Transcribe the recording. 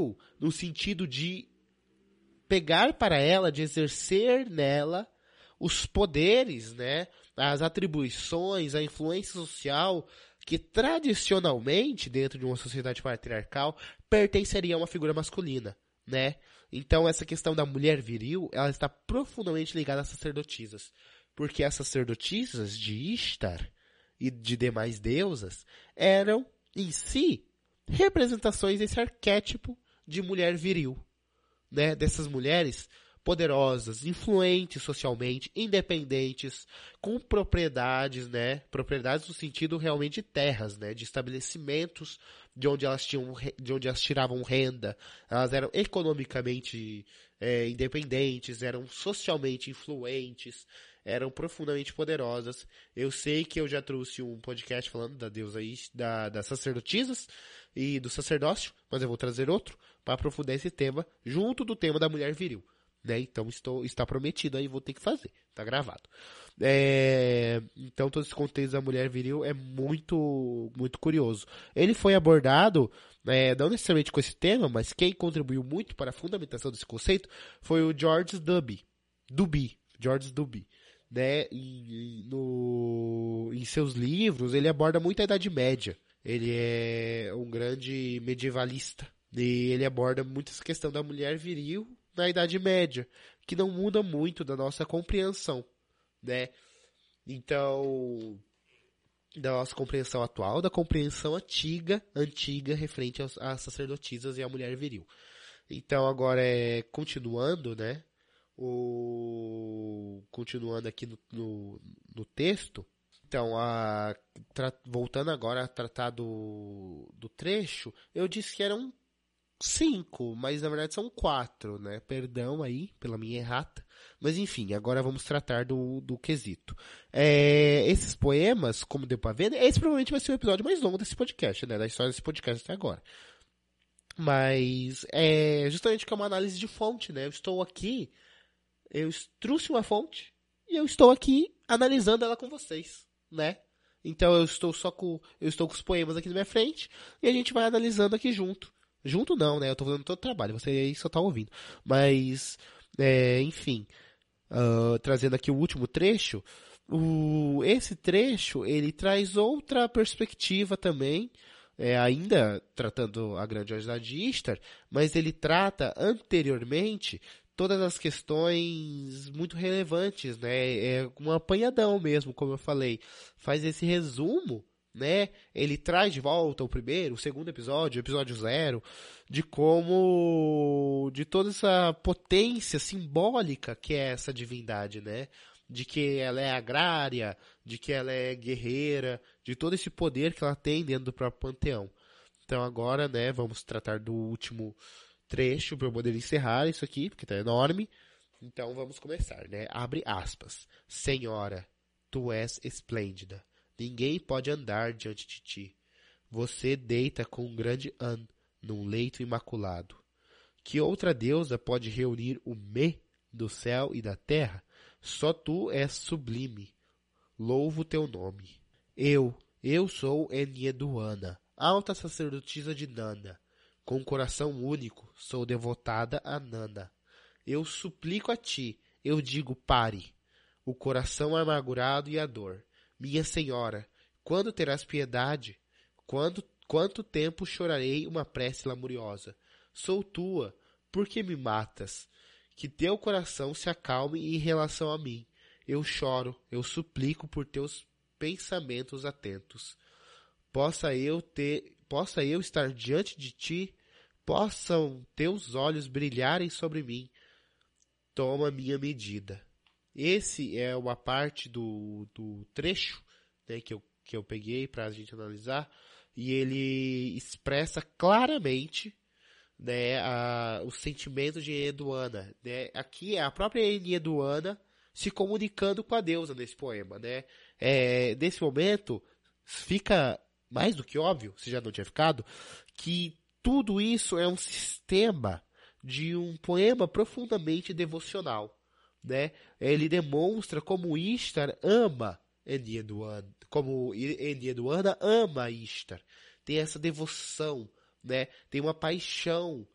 viril no sentido de pegar para ela, de exercer nela os poderes, né, as atribuições, a influência social que tradicionalmente, dentro de uma sociedade patriarcal, pertenceria a uma figura masculina, né? Então essa questão da mulher viril, ela está profundamente ligada às sacerdotisas, porque as sacerdotisas de Ishtar e de demais deusas eram, em si, representações desse arquétipo de mulher viril, né? Dessas mulheres poderosas, influentes socialmente, independentes, com propriedades, né? Propriedades no sentido realmente de terras, né? De estabelecimentos de onde elas tiravam renda. Elas eram economicamente independentes, eram socialmente influentes, eram profundamente poderosas. Eu sei que eu já trouxe um podcast falando da deusa das sacerdotisas e do sacerdócio, mas eu vou trazer outro para aprofundar esse tema junto do tema da mulher viril. Né? Então está prometido aí, vou ter que fazer, tá gravado. Então todo esse contexto da mulher viril é muito, muito curioso. Ele foi abordado, não necessariamente com esse tema, mas quem contribuiu muito para a fundamentação desse conceito foi o George Duby, né? Em seus livros ele aborda muito a Idade Média. Ele é um grande medievalista e ele aborda muito essa questão da mulher viril na Idade Média, que não muda muito da nossa compreensão, né? Então, da nossa compreensão atual, da compreensão antiga referente às sacerdotisas e à mulher viril. Então, agora continuando, né? Continuando aqui no texto. Então, voltando agora a tratar do trecho, eu disse que eram 5, mas na verdade são 4, né? Perdão aí pela minha errata. Mas enfim, agora vamos tratar do quesito. Esses poemas, como deu pra ver, esse provavelmente vai ser o episódio mais longo desse podcast, né? Da história desse podcast até agora. Mas justamente que é uma análise de fonte, né? Eu trouxe uma fonte e eu estou aqui analisando ela com vocês, né? Então eu estou com os poemas aqui na minha frente e a gente vai analisando aqui junto. Junto não, né? Eu tô fazendo todo o trabalho, você aí só tá ouvindo. Mas, enfim, trazendo aqui o último trecho, esse trecho, ele traz outra perspectiva também, ainda tratando a grandiosidade de Ishtar, mas ele trata anteriormente todas as questões muito relevantes, né? É um apanhadão mesmo, como eu falei. Faz esse resumo, né? Ele traz de volta o segundo episódio, o episódio 0, de toda essa potência simbólica que é essa divindade, né? De que ela é agrária, de que ela é guerreira, de todo esse poder que ela tem dentro do próprio panteão. Então agora, né, vamos tratar do último trecho para eu poder encerrar isso aqui, porque tá enorme. Então vamos começar, né? Abre aspas. Senhora, tu és esplêndida. Ninguém pode andar diante de ti. Você deita com um grande An num leito imaculado. Que outra deusa pode reunir o Me do céu e da terra? Só tu és sublime. Louvo teu nome. Eu sou Enheduanna, alta sacerdotisa de Nanda. Com coração único, sou devotada a Nanda. Eu suplico a ti, eu digo pare. O coração amargurado e a dor. Minha senhora, quando terás piedade? Quanto tempo chorarei uma prece lamuriosa? Sou tua, por que me matas? Que teu coração se acalme em relação a mim. Eu choro, eu suplico por teus pensamentos atentos. Possa eu estar diante de ti, possam teus olhos brilharem sobre mim. Toma minha medida. Esse é uma parte do trecho, né, que eu peguei para a gente analisar, e ele expressa claramente, né, o sentimento de Enheduanna, né? Aqui é a própria Enheduanna se comunicando com a deusa nesse poema, né? Nesse momento fica mais do que óbvio, se já não tinha ficado, que tudo isso é um sistema de um poema profundamente devocional, né? Ele demonstra como Ishtar ama Enheduanna, como Enheduanna ama Ishtar. Tem essa devoção, né? Tem uma paixão